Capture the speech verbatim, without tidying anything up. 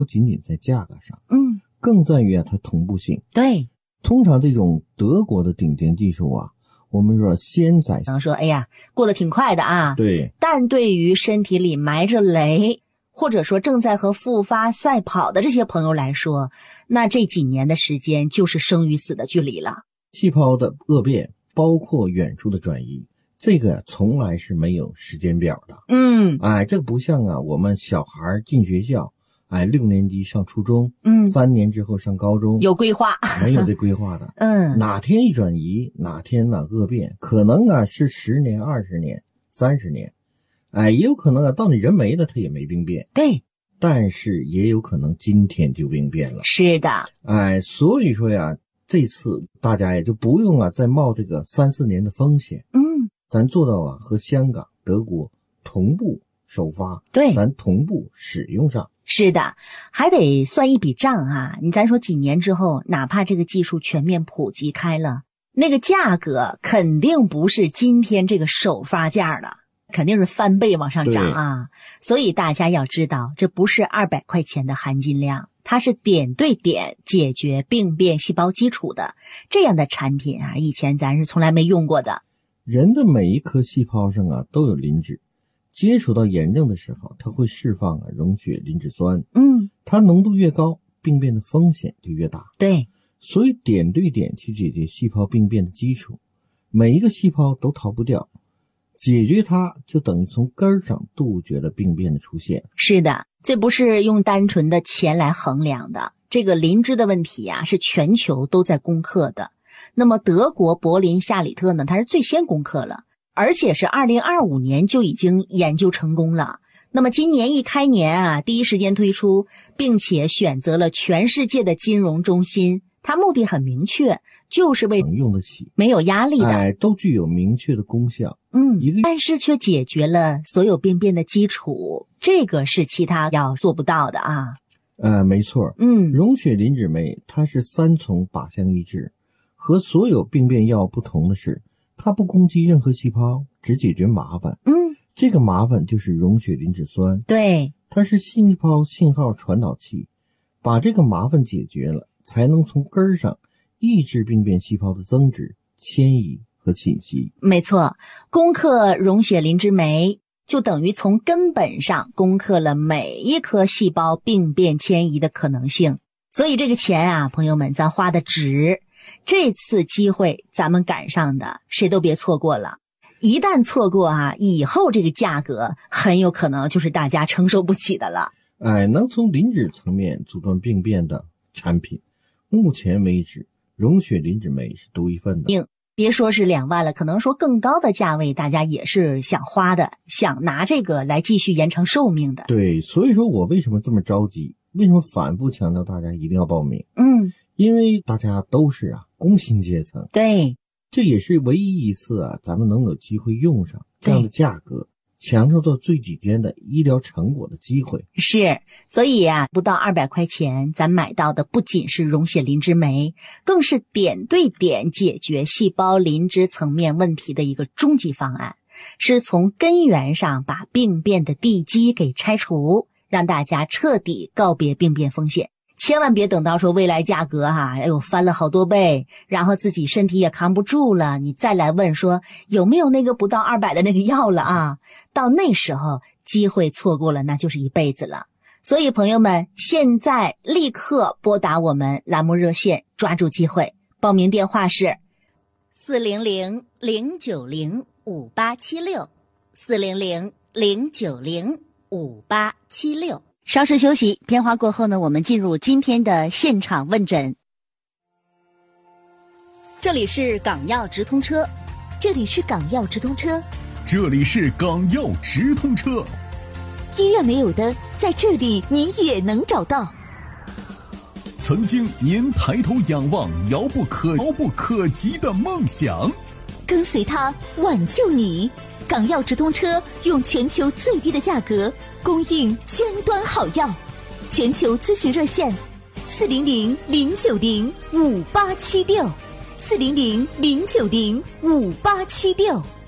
不仅仅在价格上， 嗯， 更在于啊它同步性。 对， 通常这种德国的顶尖技术啊，我们说先在然后说哎呀过得挺快的啊， 对， 但对于身体里埋着雷或者说正在和复发赛跑的这些朋友来说，那这几年的时间就是生与死的距离了。 细胞的恶变包括远处的转移，这个从来是没有时间表的。 嗯， 哎，这个不像啊我们小孩进学校，哎，六年级上初中， 嗯， 三年之后上高中， 有规划， 没有这规划的。 嗯， 哪天一转移，哪天哪恶变，可能啊是十年、二十年、三十年，哎，也有可能啊到你人没了，它也没病变。 对， 但是也有可能今天就病变了。 是的， 哎，所以说呀，这次大家也就不用啊再冒这个三四年的风险。 嗯， 咱做到啊和香港、德国同步首发， 对， 咱同步使用上。 是的，还得算一笔账啊。你咱说几年之后，哪怕这个技术全面普及开了，那个价格肯定不是今天这个首发价了，肯定是翻倍往上涨啊。所以大家要知道，这不是二百块钱的含金量，它是点对点解决病变细胞基础的这样的产品啊，以前咱是从来没用过的。 人的每一颗细胞上啊都有磷脂，接触到炎症的时候，它会释放啊溶血磷脂酸。 嗯， 它浓度越高，病变的风险就越大。 对， 所以点对点去解决细胞病变的基础，每一个细胞都逃不掉，解决它就等于从根儿上杜绝了病变的出现。 是的，这不是用单纯的钱来衡量的，这个磷脂的问题啊是全球都在攻克的。那么德国柏林夏里特呢，它是最先攻克了，而且是二零二五年就已经研究成功了。那么今年一开年啊，第一时间推出，并且选择了全世界的金融中心，它目的很明确，就是为能用得起， 没有压力的， 哎，都具有明确的功效。 嗯， 一个但是却解决了所有病变的基础，这个是其他药做不到的啊。 呃，没错， 嗯， 溶血磷脂酶它是三重靶向抑制，和所有病变药不同的是，它不攻击任何细胞，只解决麻烦。 嗯， 这个麻烦就是溶血磷脂酸， 对， 它是细胞信号传导器，把这个麻烦解决了，才能从根儿上抑制病变细胞的增殖、迁移和侵袭。 没错，攻克溶血磷脂酶就等于从根本上攻克了每一颗细胞病变迁移的可能性。所以这个钱啊，朋友们，咱花的值。这次机会咱们赶上的，谁都别错过了。一旦错过啊，以后这个价格很有可能就是大家承受不起的了。 哎，能从磷脂层面阻断病变的产品，目前为止，溶血磷脂酶是独一份的。 别说是两万了，可能说更高的价位，大家也是想花的，想拿这个来继续延长寿命的。 对，所以说我为什么这么着急？为什么反复强调大家一定要报名？ 嗯， 因为大家都是啊工薪阶层， 对， 这也是唯一一次啊咱们能有机会用上这样的价格，享受到最顶尖的医疗成果的机会。 是，所以啊，不到二百块钱，咱买到的不仅是溶血磷脂酶，更是点对点解决细胞磷脂层面问题的一个终极方案，是从根源上把病变的地基给拆除，让大家彻底告别病变风险。千万别等到说未来价格哈、啊，哎呦翻了好多倍，然后自己身体也扛不住了，你再来问说有没有那个不到二百的那个药了啊？到那时候机会错过了，那就是一辈子了。所以朋友们，现在立刻拨打我们栏目热线，抓住机会。报名电话是四零零零九零五八七六，四零零零九零五八七六。稍事休息，片花过后呢，我们进入今天的现场问诊。这里是港药直通车， 这里是港药直通车， 这里是港药直通车。 医院没有的，在这里你也能找到。 曾经您抬头仰望遥不可遥不可及的梦想， 跟随它挽救你。港药直通车用全球最低的价格供应尖端好药，全球咨询热线四零零零九零五八七六，四零零零九零五八七六。